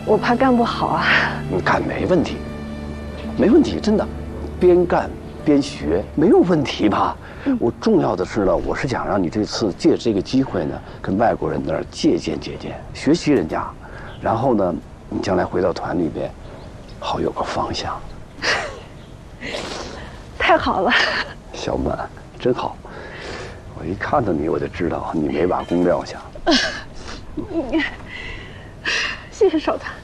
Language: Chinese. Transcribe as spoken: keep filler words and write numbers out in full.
我怕干不好啊。 你干没问题，没问题，真的，边干边学没有问题吧？嗯、我重要的是呢，我是想让你这次借这个机会呢，跟外国人那儿借鉴借鉴，学习人家，然后呢，你将来回到团里边，好有个方向。 太好了， 小满，真好。我一看到你，我就知道你没把功撂下。 谢谢少棠。